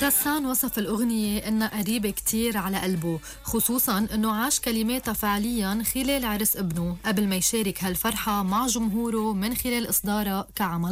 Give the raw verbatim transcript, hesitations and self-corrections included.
غسان وصف الأغنية إنها قريبة كتير على قلبه، خصوصاً إنه عاش كلماتها فعلياً خلال عرس ابنه قبل ما يشارك هالفرحة مع جمهوره من خلال إصدارها كعمل